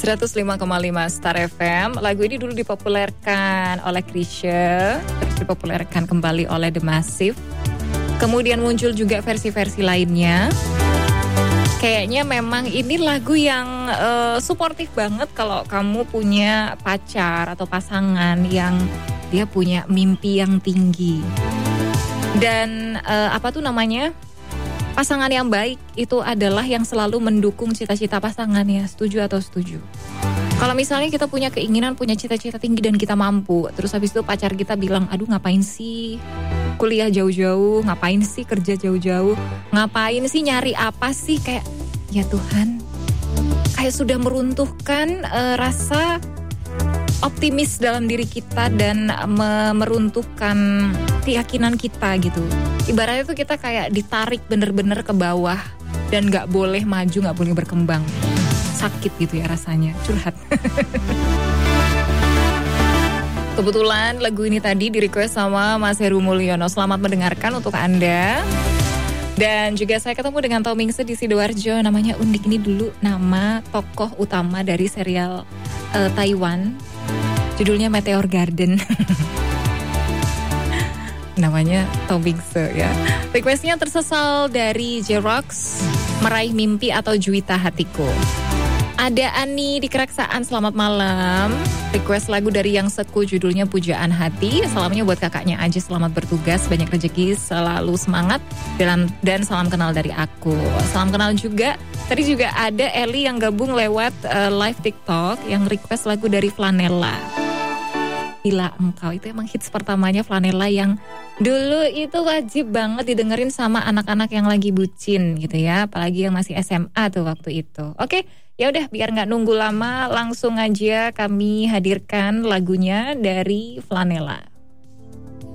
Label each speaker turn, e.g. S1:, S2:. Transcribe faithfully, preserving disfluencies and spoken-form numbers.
S1: seratus lima koma lima Star F M. Lagu ini dulu dipopulerkan oleh Chrisye, terus dipopulerkan kembali oleh The Massive. Kemudian muncul juga versi-versi lainnya. Kayaknya memang ini lagu yang uh, suportif banget kalau kamu punya pacar atau pasangan yang dia punya mimpi yang tinggi. Dan uh, apa tuh namanya? Pasangan yang baik itu adalah yang selalu mendukung cita-cita pasangannya. Setuju atau setuju? Kalau misalnya kita punya keinginan, punya cita-cita tinggi dan kita mampu, terus habis itu pacar kita bilang, aduh ngapain sih kuliah jauh-jauh, ngapain sih kerja jauh-jauh, ngapain sih nyari apa sih, kayak ya Tuhan, kayak sudah meruntuhkan uh, rasa optimis dalam diri kita dan me- meruntuhkan keyakinan kita gitu. Ibaratnya tuh kita kayak ditarik bener-bener ke bawah dan gak boleh maju, gak boleh berkembang. Sakit gitu ya rasanya, curhat. Kebetulan lagu ini tadi di request sama Mas Heru Mulyono. Selamat mendengarkan untuk Anda. Dan juga saya ketemu dengan Tomingse di Sidoarjo. Namanya unik, ini dulu nama tokoh utama dari serial uh, Taiwan. Judulnya Meteor Garden. Namanya Tomingse ya. Requestnya Tersesal dari J-Rocks, Meraih Mimpi atau Juwita Hatiku. Ada Ani di Keraksaan, selamat malam. Request lagu dari Yang Seku, judulnya Pujaan Hati. Salamnya buat kakaknya aja, selamat bertugas, banyak rezeki, selalu semangat, dan, dan salam kenal dari aku. Salam kenal juga. Tadi juga ada Eli yang gabung lewat uh, live TikTok yang request lagu dari Flanella. Bila Engkau, itu emang hits pertamanya Flanella yang dulu itu wajib banget didengerin sama anak-anak yang lagi bucin gitu ya, apalagi yang masih S M A tuh waktu itu. Oke, ya udah biar nggak nunggu lama, langsung aja kami hadirkan lagunya dari Flanella.